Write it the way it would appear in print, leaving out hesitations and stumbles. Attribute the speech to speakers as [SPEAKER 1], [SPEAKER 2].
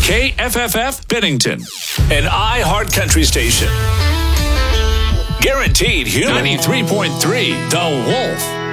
[SPEAKER 1] KFFF Bennington, an iHeart Country station. Guaranteed Human. 93.3 The Wolf.